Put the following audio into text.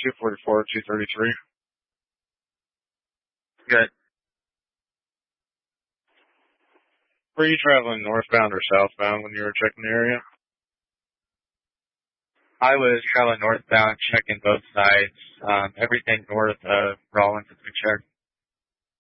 244, 233. Good. Were you traveling northbound or southbound when you were checking the area? I was traveling northbound, checking both sides. Everything north of Rawlins has been checked.